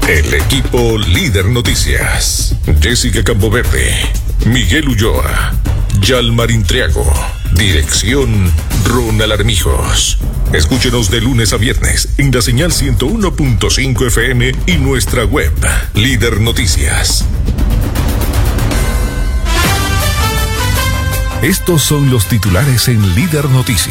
El equipo Líder Noticias. Jessica Campoverde, Miguel Ulloa, Yalmarín Triago. Dirección Ronald Armijos. Escúchenos de lunes a viernes en la señal 101.5 FM y nuestra web, Líder Noticias. Estos son los titulares en Líder Noticias.